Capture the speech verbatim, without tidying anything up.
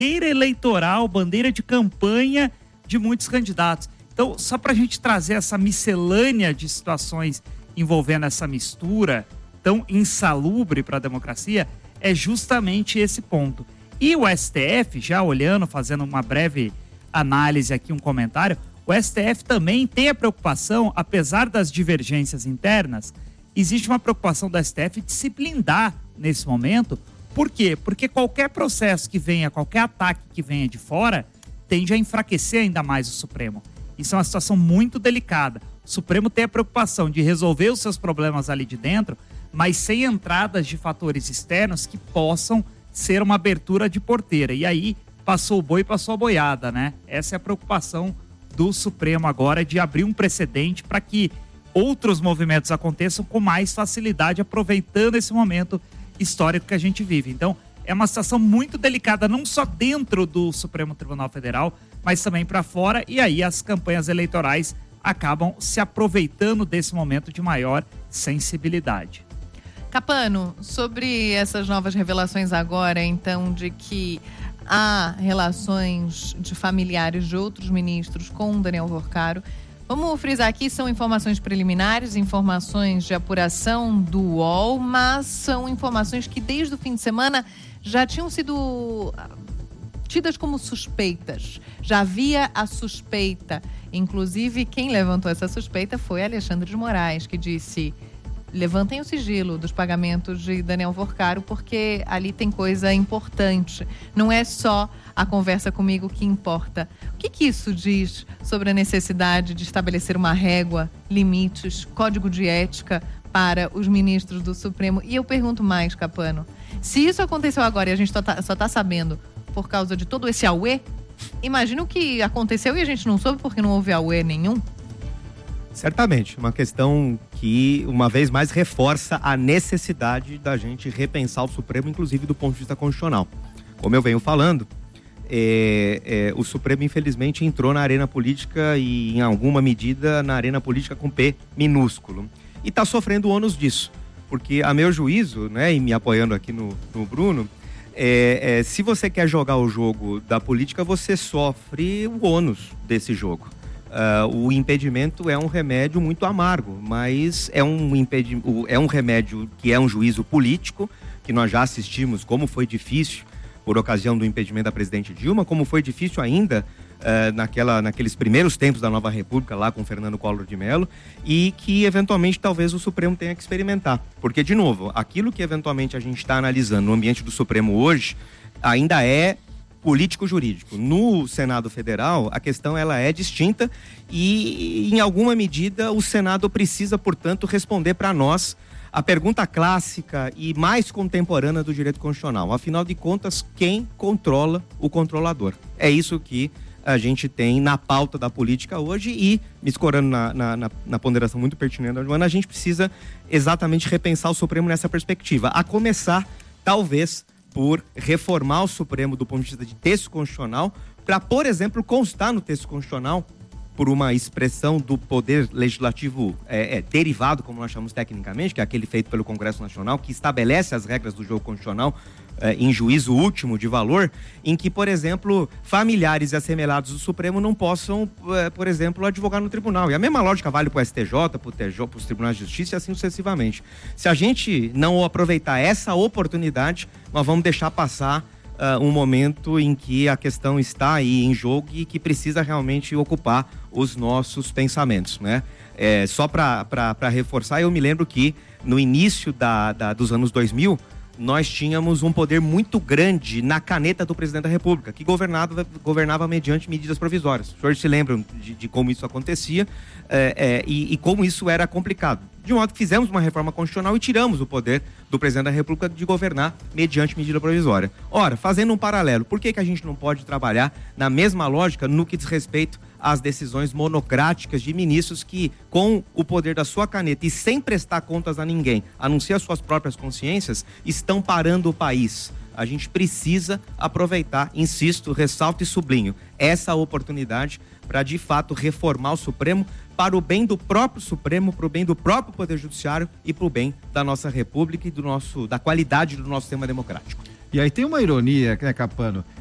bandeira eleitoral, bandeira de campanha de muitos candidatos. Então, só para a gente trazer essa miscelânea de situações envolvendo essa mistura tão insalubre para a democracia, é justamente esse ponto. E o S T F, já olhando, fazendo uma breve análise aqui, um comentário, o S T F também tem a preocupação, apesar das divergências internas, existe uma preocupação do S T F de se blindar nesse momento. Por quê? Porque qualquer processo que venha, qualquer ataque que venha de fora, tende a enfraquecer ainda mais o Supremo. Isso é uma situação muito delicada. O Supremo tem a preocupação de resolver os seus problemas ali de dentro, mas sem entradas de fatores externos que possam ser uma abertura de porteira. E aí, passou o boi, passou a boiada, né? Essa é a preocupação do Supremo agora, de abrir um precedente para que outros movimentos aconteçam com mais facilidade, aproveitando esse momento histórico que a gente vive. Então, é uma situação muito delicada, não só dentro do Supremo Tribunal Federal, mas também para fora, e aí as campanhas eleitorais acabam se aproveitando desse momento de maior sensibilidade. Capano, sobre essas novas revelações agora, então, de que há relações de familiares de outros ministros com Daniel Worcaro, vamos frisar aqui, são informações preliminares, informações de apuração do U O L, mas são informações que desde o fim de semana já tinham sido tidas como suspeitas. Já havia a suspeita. Inclusive, quem levantou essa suspeita foi Alexandre de Moraes, que disse: levantem o sigilo dos pagamentos de Daniel Worcaro, porque ali tem coisa importante. Não é só a conversa comigo que importa. O que, que isso diz sobre a necessidade de estabelecer uma régua, limites, código de ética para os ministros do Supremo? E eu pergunto mais, Capano, se isso aconteceu agora e a gente só está só tá sabendo por causa de todo esse auê, imagina o que aconteceu e a gente não soube porque não houve auê nenhum? Certamente, uma questão que, uma vez mais, reforça a necessidade da gente repensar o Supremo, inclusive do ponto de vista constitucional. Como eu venho falando, é, é, o Supremo, infelizmente, entrou na arena política e, em alguma medida, na arena política com P minúsculo. E está sofrendo o ônus disso, porque, a meu juízo, né, e me apoiando aqui no, no Bruno, é, é, se você quer jogar o jogo da política, você sofre o ônus desse jogo. Uh, o impedimento é um remédio muito amargo, mas é um, impedi- é um remédio que é um juízo político, que nós já assistimos como foi difícil por ocasião do impedimento da presidente Dilma, como foi difícil ainda uh, naquela, naqueles primeiros tempos da Nova República, lá com Fernando Collor de Mello, e que eventualmente talvez o Supremo tenha que experimentar. Porque, de novo, aquilo que eventualmente a gente está analisando no ambiente do Supremo hoje ainda é político-jurídico. No Senado Federal, a questão ela é distinta e, em alguma medida, o Senado precisa, portanto, responder para nós a pergunta clássica e mais contemporânea do direito constitucional. Afinal de contas, quem controla o controlador? É isso que a gente tem na pauta da política hoje e, me escorando na, na, na, na ponderação muito pertinente da Joana, a gente precisa exatamente repensar o Supremo nessa perspectiva. A começar, talvez, por reformar o Supremo do ponto de vista de texto constitucional, para, por exemplo, constar no texto constitucional, por uma expressão do poder legislativo é, é, derivado, como nós chamamos tecnicamente, que é aquele feito pelo Congresso Nacional, que estabelece as regras do jogo constitucional é, em juízo último de valor, em que, por exemplo, familiares e assemelhados do Supremo não possam, é, por exemplo, advogar no tribunal. E a mesma lógica vale para o S T J, para os tribunais de justiça e assim sucessivamente. Se a gente não aproveitar essa oportunidade, nós vamos deixar passar Uh, um momento em que a questão está aí em jogo e que precisa realmente ocupar os nossos pensamentos, né? É, só para reforçar, eu me lembro que no início da, da, dos anos dois mil, nós tínhamos um poder muito grande na caneta do presidente da República, que governava, governava mediante medidas provisórias. Os senhores se lembram de, de como isso acontecia é, é, e, e como isso era complicado. De modo que fizemos uma reforma constitucional e tiramos o poder do presidente da República de governar mediante medida provisória. Ora, fazendo um paralelo, por que que a gente não pode trabalhar na mesma lógica no que diz respeito às decisões monocráticas de ministros que, com o poder da sua caneta e sem prestar contas a ninguém, a não ser as suas próprias consciências, estão parando o país? A gente precisa aproveitar, insisto, ressalto e sublinho, essa oportunidade para, de fato, reformar o Supremo para o bem do próprio Supremo, para o bem do próprio Poder Judiciário e para o bem da nossa República e do nosso, da qualidade do nosso sistema democrático. E aí tem uma ironia, né, Capano?